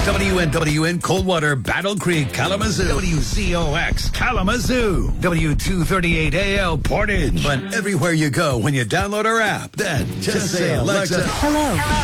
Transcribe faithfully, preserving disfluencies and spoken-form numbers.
W N W N Coldwater, Battle Creek, Kalamazoo. W Z O X, Kalamazoo. W two thirty-eight A L, Portage. But everywhere you go when you download our app, then just, just say, Alexa, hello.